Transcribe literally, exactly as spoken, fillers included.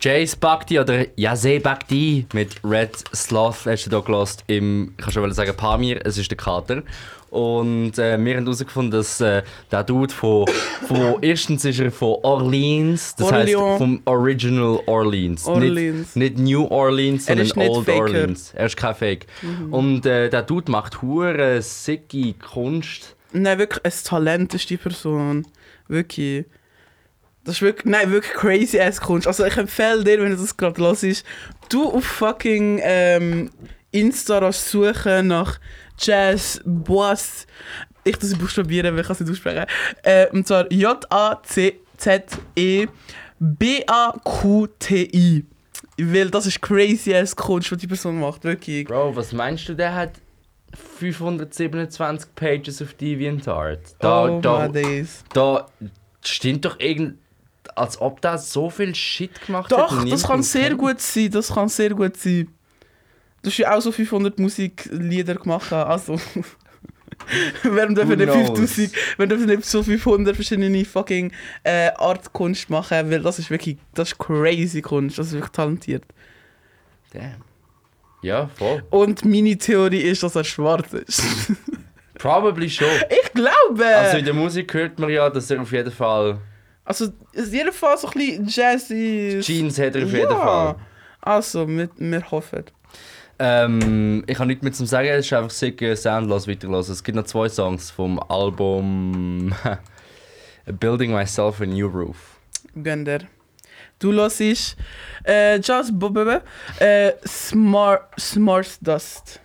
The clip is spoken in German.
Jace Bhakti oder Yase Bhakti mit Red Sloth hast du da gehört im, ich kann schon sagen, Pamir, es ist der Kater. Und äh, wir haben herausgefunden, dass äh, der Dude von, von erstens ist er von Orleans, das heisst Orleans. vom Original Orleans. Orleans. Nicht, nicht New Orleans, Er sondern ist nicht Old Faker. Orleans. Er ist kein Fake. Mhm. Und äh, der Dude macht hure sicke Kunst. Nein, wirklich, ein Talent ist die Person. Wirklich. Das ist wirklich, nein, wirklich crazy ass Kunst. Also ich empfehle dir, wenn du das gerade hörst, du auf fucking ähm, Insta suchen nach Jazz Boas. Ich das buchstabieren, weil ich es nicht aussprechen. Äh, und zwar J A C Z E B A Q T I. Weil das ist crazy ass Kunst, was die Person macht, wirklich. Bro, was meinst du, der hat fünfhundertsiebenundzwanzig Pages auf DeviantArt? Da, Oh da, my days. da stimmt doch irgend... Als ob der so viel Shit gemacht hat. Doch, und das kann niemand sehr kennt. gut sein, das kann sehr gut sein. Du hast ja auch so fünfhundert Musiklieder gemacht. Also, warum dürfen Who nicht knows? fünftausend, warum dürfen nicht so fünfhundert verschiedene fucking äh, Artkunst machen? Weil das ist wirklich, das ist crazy Kunst, das ist wirklich talentiert. Damn. Ja, voll. Und meine Theorie ist, dass er schwarz ist. Probably schon. Ich glaube! Also in der Musik hört man ja, dass er auf jeden Fall... Also, in jedem Fall so ein bisschen jazzy. Jeans hat er auf ja. jeden Fall. Also, wir, wir hoffen. Ähm, ich habe nichts mehr zu sagen, es ist einfach sicker Sound, lass weiterhören. Es gibt noch zwei Songs vom Album Building Myself a New Roof. Gönder. Du hörst äh, Just Bobebe, äh, Smart, Smart Dust.